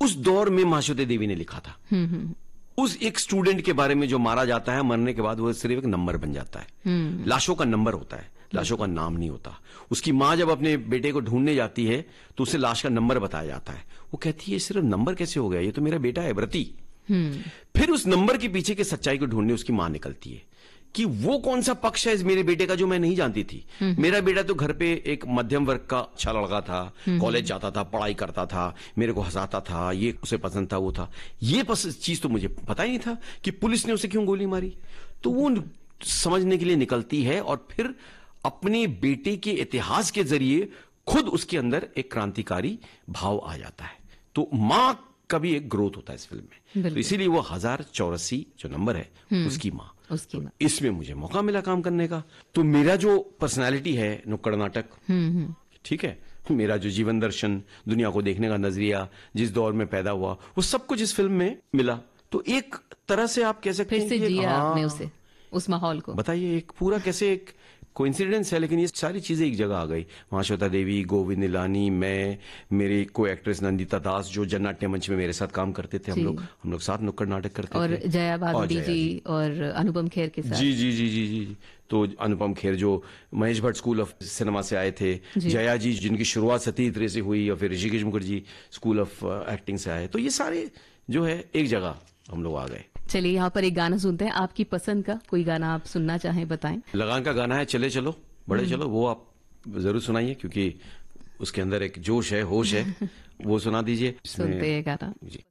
उस दौर में महाश्वेता देवी ने लिखा था। उस एक स्टूडेंट के बारे में जो मारा जाता है, मरने के बाद वो सिर्फ एक नंबर बन जाता है। लाशों का नंबर होता है, लाशों का नाम नहीं होता। उसकी मां जब अपने बेटे को ढूंढने जाती है तो उसे लाश का नंबर बताया जाता है। वो कहती है सिर्फ नंबर कैसे हो गया, ये तो मेरा बेटा है व्रती। फिर उस नंबर के पीछे की सच्चाई को ढूंढने उसकी मां निकलती है कि वो कौन सा पक्ष है इस मेरे बेटे का जो मैं नहीं जानती थी। मेरा बेटा तो घर पे एक मध्यम वर्ग का अच्छा लड़का था, कॉलेज जाता था, पढ़ाई करता था, मेरे को हंसाता था, ये उसे पसंद था, वो था। ये चीज तो मुझे पता ही नहीं था कि पुलिस ने उसे क्यों गोली मारी। तो वो समझने के लिए निकलती है और फिर अपने बेटे के इतिहास के जरिए खुद उसके अंदर एक क्रांतिकारी भाव आ जाता है। तो मां का भी एक ग्रोथ होता है इस फिल्म में। तो इसीलिए वो 1084 जो नंबर है उसकी मां। तो इसमें मुझे मौका मिला काम करने का। तो मेरा जो पर्सनालिटी है नुक्कड़ नाटक, ठीक है, मेरा जो जीवन दर्शन, दुनिया को देखने का नजरिया, जिस दौर में पैदा हुआ, वो सब कुछ इस फिल्म में मिला। तो एक तरह से आप कह सकते हैं फिर से जिया आपने उसे, उस माहौल को। बताइए, एक पूरा कैसे एक कोइंसिडेंस है, लेकिन ये सारी चीजें एक जगह आ गई। महाश्वेता देवी, गोविंद निलानी, मैं, मेरी को एक्ट्रेस नंदिता दास जो जननाट्य मंच में मेरे साथ काम करते थे, हम लोग साथ नुक्कड़ नाटक करते और थे। जया भादुड़ी जी और अनुपम खेर के साथ। जी जी जी जी जी। तो अनुपम खेर जो Mahesh Bhatt school of cinema से आए थे, जया जी जिनकी शुरुआत सती तरह से हुई, और फिर Rishikesh Mukherjee school of acting से आए। तो ये सारे जो है एक जगह हम लोग आ गए। चलिए यहाँ पर एक गाना सुनते हैं, आपकी पसंद का कोई गाना आप सुनना चाहें बताएं। लगान का गाना है चले चलो बड़े चलो, वो आप जरूर सुनाइए क्योंकि उसके अंदर एक जोश है, होश है। वो सुना दीजिए। सुनते हैं गाना। जी।